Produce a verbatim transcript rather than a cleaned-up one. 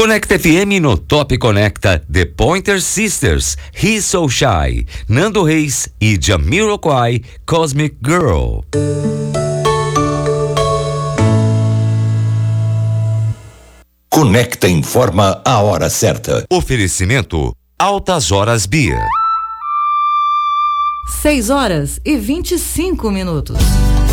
Conecta F M no Top Conecta, The Pointer Sisters, He's So Shy, Nando Reis e Jamiroquai, Cosmic Girl. Conecta informa a hora certa. Oferecimento Altas Horas Bia. seis horas e vinte e cinco minutos.